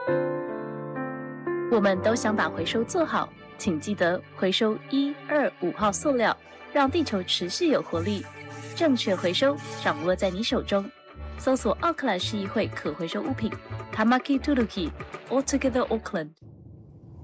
我们都想把回收做好，请记得回收1、2、5号塑料，让地球持续有活力。正确回收掌握在你手中。搜索奥克兰市议会可回收物品 Tamaki Turuki All Together Auckland。